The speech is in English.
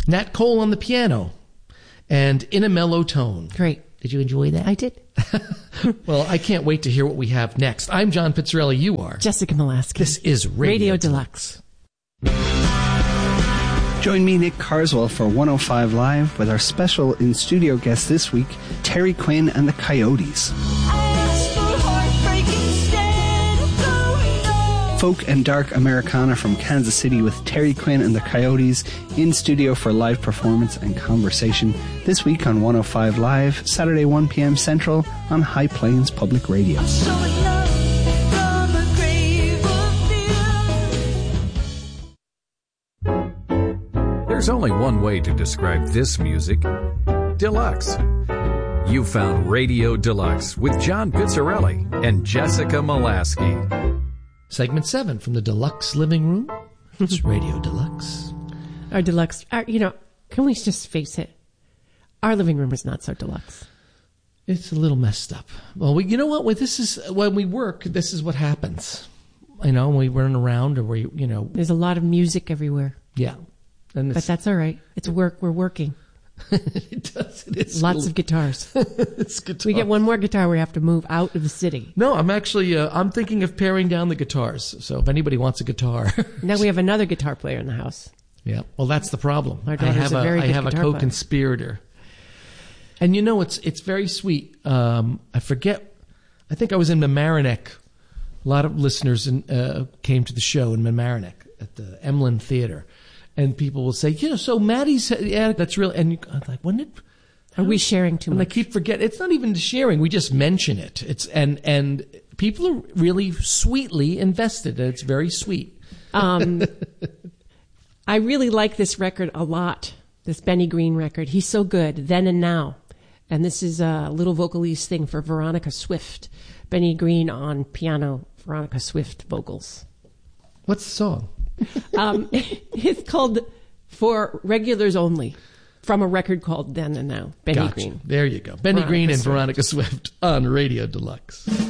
Nat Cole on the piano, and In a Mellow Tone. Great. Did you enjoy that? I did. Well, I can't wait to hear what we have next. I'm John Pizzarelli. You are Jessica Molaski. This is Radio Deluxe. Join me, Nick Carswell, for 105 Live with our special in-studio guest this week, Terry Quinn and the Coyotes. Folk and dark Americana from Kansas City with Terry Quinn and the Coyotes in studio for live performance and conversation this week on 105 Live, Saturday 1 p.m. Central on High Plains Public Radio. There's only one way to describe this music. Deluxe. You found Radio Deluxe with John Pizzarelli and Jessica Molaski. Segment 7 from the Deluxe Living Room. It's Radio Deluxe. Our Deluxe, can we just face it? Our living room is not so deluxe. It's a little messed up. Well, you know what? When we work, this is what happens. We run around or There's a lot of music everywhere. Yeah. But that's all right. It's work. We're working. It does. It is. Lots of guitars. It's guitars. We get one more guitar, we have to move out of the city. No, I'm actually, I'm thinking of paring down the guitars. So if anybody wants a guitar. Now we have another guitar player in the house. Yeah. Well, that's the problem. Our daughter's a very good I have a co-conspirator. And it's very sweet. I forget. I think I was in Mamaroneck. A lot of listeners came to the show in Mamaroneck at the Emlyn Theater. And people will say, so Maddie's, that's real. And I'm like, are we sharing too much? And I keep forgetting. It's not even sharing. We just mention it. And people are really sweetly invested. It's very sweet. I really like this record a lot. This Benny Green record. He's so good. Then and Now. And this is a little vocalese thing for Veronica Swift. Benny Green on piano, Veronica Swift vocals. What's the song? It's called For Regulars Only, from a record called Then and Now. Benny Green. There you go. Benny Green and Veronica Swift on Radio Deluxe.